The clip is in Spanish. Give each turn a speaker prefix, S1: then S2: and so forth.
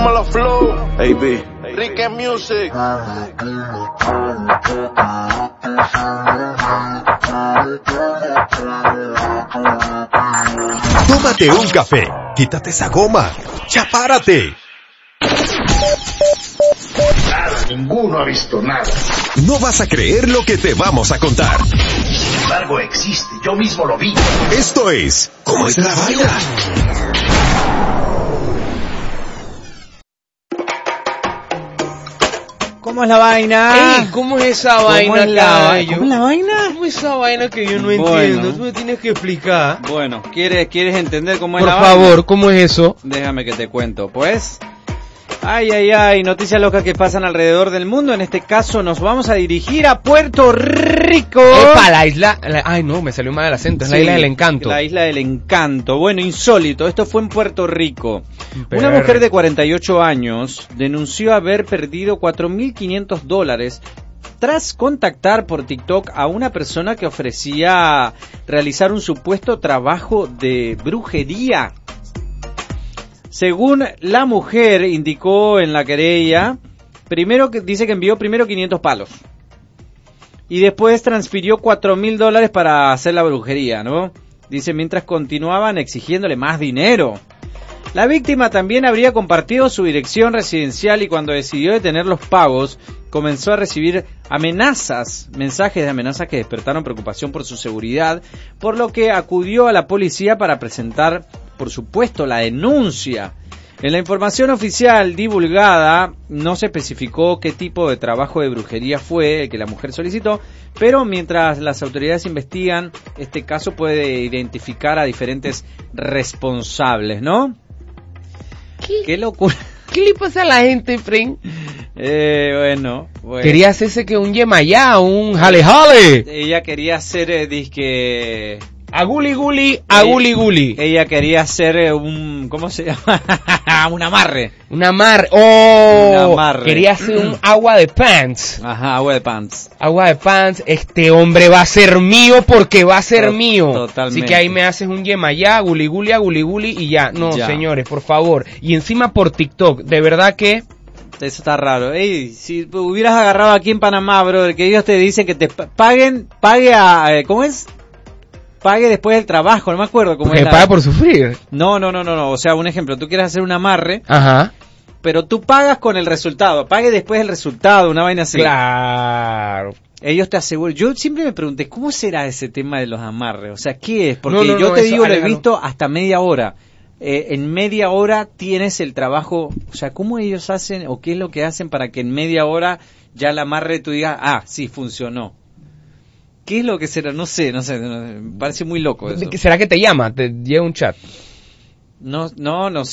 S1: Dímelo Flow, AB, Rique Music.
S2: Tómate un café, quítate esa goma, ya párate.
S3: Nada, ninguno ha visto nada.
S2: No vas a creer lo que te vamos a contar.
S3: Sin embargo, existe, yo mismo lo vi.
S2: Esto es ¿Cómo es la vaina?
S4: ¿Cómo es la vaina?
S5: Ey, ¿cómo es esa vaina, caballo?
S4: ¿Cómo es la vaina?
S5: ¿Cómo es esa vaina que yo no
S4: Bueno.
S5: entiendo? Tú me tienes que explicar.
S4: Bueno, ¿quieres entender cómo es
S5: Por
S4: la vaina?
S5: favor, ¿cómo es eso?
S4: Déjame que te cuento, pues. Ay, noticias locas que pasan alrededor del mundo. En este caso nos vamos a dirigir a Puerto Rico.
S5: Epa, la isla... Ay, no, me salió mal el acento. Es la
S4: Sí,
S5: isla del encanto.
S4: La isla del encanto. Bueno, insólito. Esto fue en Puerto Rico. Una
S5: Ver.
S4: mujer de 48 años denunció haber perdido $4.500 tras contactar por TikTok a una persona que ofrecía realizar un supuesto trabajo de brujería. Según la mujer indicó en la querella, dice que envió primero 500 palos y después transfirió $4.000 para hacer la brujería, ¿no? Dice, mientras continuaban exigiéndole más dinero. La víctima también habría compartido su dirección residencial y cuando decidió detener los pagos, comenzó a recibir mensajes de amenazas que despertaron preocupación por su seguridad, por lo que acudió a la policía para presentar, por supuesto, la denuncia. En la información oficial divulgada no se especificó qué tipo de trabajo de brujería fue el que la mujer solicitó, pero mientras las autoridades investigan, este caso puede identificar a diferentes responsables, ¿no? ¿Qué locura?
S5: ¿Qué le pasa a la gente, friend?
S4: Bueno.
S5: Quería hacerse que un yemayá, un jale.
S4: Ella quería hacer disque...
S5: Aguli guli.
S4: Ella quería hacer un... ¿Cómo se llama? Un amarre.
S5: Un amarre. ¡Oh!
S4: Un amarre.
S5: Quería hacer un agua de pants.
S4: Ajá, agua de pants.
S5: Agua de pants. Este hombre va a ser mío porque va a ser mío.
S4: Totalmente.
S5: Así que ahí me haces un yemayá, aguli guli y ya. No,
S4: Ya.
S5: señores, por favor. Y encima por TikTok. De verdad que...
S4: Eso está raro. Ey, si hubieras agarrado aquí en Panamá, brother, que ellos te dicen que te pague a... ¿Cómo es? Pague después del trabajo, no me acuerdo cómo
S5: Que
S4: es.
S5: paga por sufrir.
S4: No. O sea, un ejemplo, tú quieres hacer un amarre,
S5: Ajá.
S4: pero tú pagas con el resultado. Pague después el resultado, una vaina así.
S5: Claro.
S4: Ellos te aseguran. Yo siempre me pregunté, ¿cómo será ese tema de los amarres? O sea, ¿qué es? Porque
S5: No,
S4: yo te
S5: eso,
S4: digo, lo he
S5: aléjalo.
S4: visto hasta media hora. En media hora tienes el trabajo. O sea, ¿cómo ellos hacen o qué es lo que hacen para que en media hora ya el amarre tú digas, sí, funcionó? ¿Qué es lo que será? No sé, me parece muy loco eso.
S5: ¿Será que te llama? Te llega un chat.
S4: No sé.